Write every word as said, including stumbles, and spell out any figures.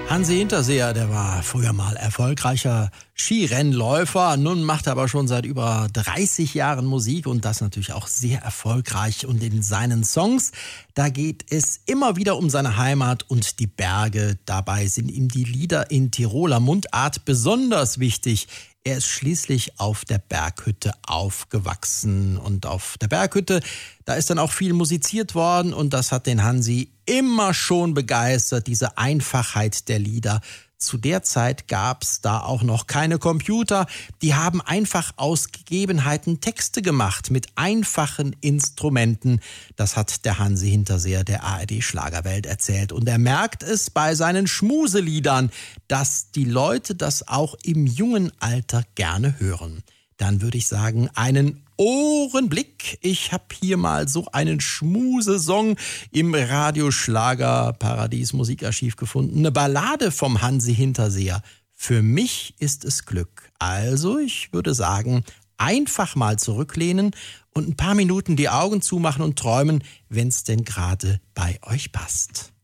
Hansi Hinterseher, der war früher mal erfolgreicher Skirennläufer. Nun macht er aber schon seit über dreißig Jahren Musik und das natürlich auch sehr erfolgreich. Und in seinen Songs, da geht es immer wieder um seine Heimat und die Berge. Dabei sind ihm die Lieder in Tiroler Mundart besonders wichtig. Er ist schließlich auf der Berghütte aufgewachsen. Und auf der Berghütte, da ist dann auch viel musiziert worden. Und das hat den Hansi immer schon begeistert, diese Einfachheit der Lieder. Zu der Zeit gab es da auch noch keine Computer. Die haben einfach aus Gegebenheiten Texte gemacht mit einfachen Instrumenten. Das hat der Hansi Hinterseher der A R D Schlagerwelt erzählt. Und er merkt es bei seinen Schmuseliedern, dass die Leute das auch im jungen Alter gerne hören. Dann würde ich sagen, einen Ohrenblick. Ich habe hier mal so einen Schmusesong im Radioschlager Paradies Musikarchiv gefunden. Eine Ballade vom Hansi Hinterseher. Für mich ist es Glück. Also ich würde sagen, einfach mal zurücklehnen und ein paar Minuten die Augen zumachen und träumen, wenn es denn gerade bei euch passt.